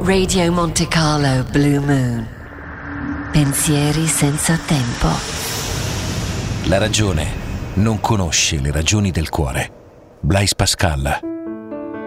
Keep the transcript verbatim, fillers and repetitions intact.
Radio Monte Carlo Blue Moon. Pensieri senza tempo. La ragione non conosce le ragioni del cuore. Blaise Pascal.